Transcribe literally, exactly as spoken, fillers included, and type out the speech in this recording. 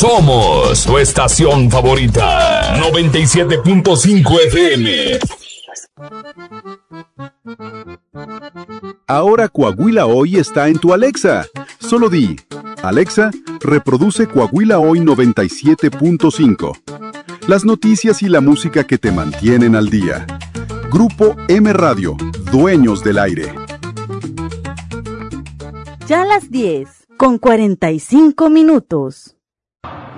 Somos tu estación favorita. noventa y siete punto cinco F M. Ahora Coahuila Hoy está en tu Alexa. Solo di, Alexa, reproduce Coahuila Hoy noventa y siete punto cinco. Las noticias y la música que te mantienen al día. Grupo M Radio, dueños del aire. Ya a las diez, con cuarenta y cinco minutos.